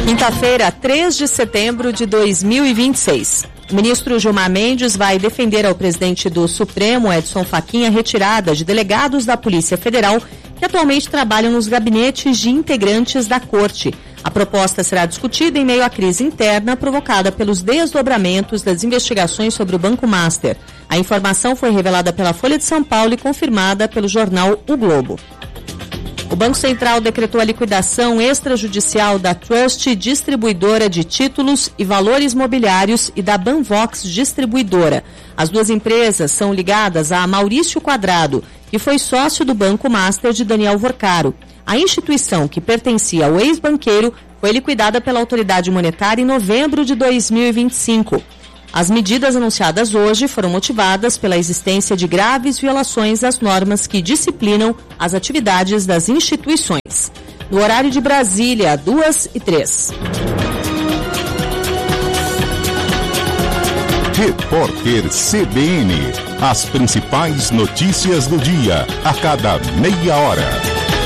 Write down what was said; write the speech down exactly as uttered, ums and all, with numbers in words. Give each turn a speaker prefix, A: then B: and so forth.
A: Quinta-feira, três de setembro de dois mil e vinte e seis. O ministro Gilmar Mendes vai defender ao presidente do Supremo, Edson Fachin, a retirada de delegados da Polícia Federal que atualmente trabalham nos gabinetes de integrantes da Corte. A proposta será discutida em meio à crise interna provocada pelos desdobramentos das investigações sobre o Banco Master. A informação foi revelada pela Folha de São Paulo e confirmada pelo jornal O Globo. O Banco Central decretou a liquidação extrajudicial da Trust Distribuidora de Títulos e Valores Mobiliários e da Banvox Distribuidora. As duas empresas são ligadas a Maurício Quadrado, que foi sócio do Banco Master de Daniel Vorcaro. A instituição, que pertencia ao ex-banqueiro, foi liquidada pela autoridade monetária em novembro de dois mil e vinte e cinco. As medidas anunciadas hoje foram motivadas pela existência de graves violações às normas que disciplinam as atividades das instituições. No horário de Brasília, duas e três.
B: Repórter C B N. As principais notícias do dia, a cada meia hora.